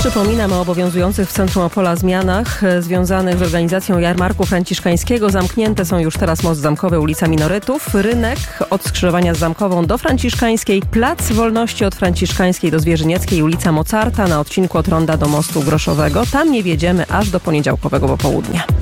Przypominam o obowiązujących w centrum Opola zmianach związanych z organizacją jarmarku franciszkańskiego. Zamknięte są już teraz most Zamkowy, ulica Minorytów, rynek od skrzyżowania z Zamkową do Franciszkańskiej, Plac Wolności od Franciszkańskiej do Zwierzynieckiej, ulica Mozarta na odcinku od Ronda do Mostu Groszowego. Tam nie wjedziemy aż do poniedziałkowego popołudnia.